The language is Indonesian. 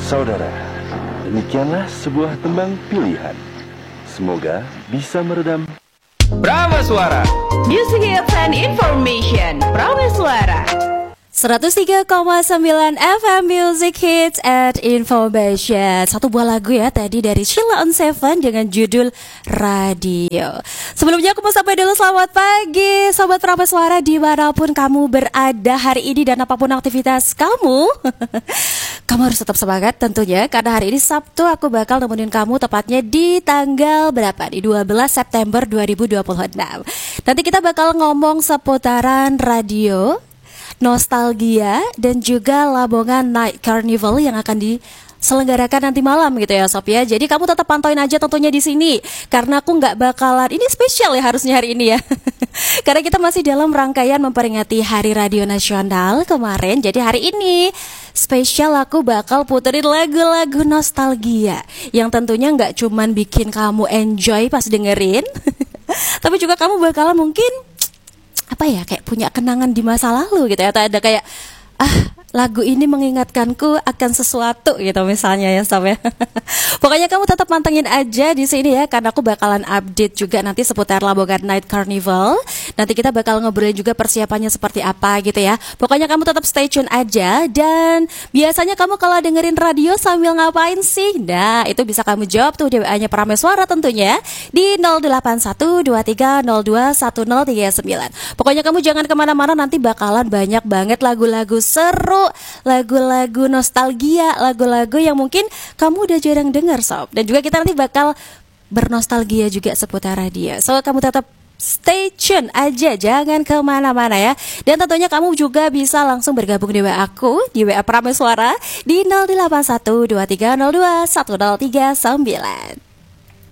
Saudara, demikianlah sebuah tembang pilihan. Semoga bisa meredam Prameswara Music Hits and Information. Prameswara 103,9 FM Music Hits and Information. Satu buah lagu ya tadi dari Sheila on Seven dengan judul Radio. Sebelumnya aku mau sampai dulu selamat pagi Sobat Prameswara dimanapun kamu berada hari ini dan apapun aktivitas kamu. Kamu harus tetap semangat tentunya karena hari ini Sabtu aku bakal nemenin kamu tepatnya di tanggal berapa? Di 12 September 2026. Nanti kita bakal ngomong seputaran radio, nostalgia dan juga Labongan Night Carnival yang akan diselenggarakan nanti malam gitu ya Sob ya. Jadi kamu tetap pantauin aja tentunya di sini karena aku nggak bakalan, ini spesial ya harusnya hari ini ya. Karena kita masih dalam rangkaian memperingati Hari Radio Nasional kemarin. Jadi hari ini spesial aku bakal puterin lagu-lagu nostalgia yang tentunya nggak cuman bikin kamu enjoy pas dengerin, tapi juga kamu bakalan mungkin apa ya, kayak punya kenangan di masa lalu gitu ya, atau ada kayak lagu ini mengingatkanku akan sesuatu gitu misalnya ya Sob ya. Pokoknya kamu tetap pantengin aja di sini ya karena aku bakalan update juga nanti seputar Labongan Night Carnival. Nanti kita bakal ngobrolin juga persiapannya seperti apa gitu ya. Pokoknya kamu tetap stay tune aja. Dan biasanya kamu kalau dengerin radio sambil ngapain sih? Nah itu bisa kamu jawab tuh di WA-nya Prameswara tentunya di 0812321039. Pokoknya kamu jangan kemana-mana, nanti bakalan banyak banget lagu-lagu seru, lagu-lagu nostalgia, lagu-lagu yang mungkin kamu udah jarang dengar Sob. Dan juga kita nanti bakal bernostalgia juga seputar radio. So kamu tetap stay tune aja, jangan kemana-mana ya. Dan tentunya kamu juga bisa langsung bergabung di WA aku, di WA Prameswara di 0812302139.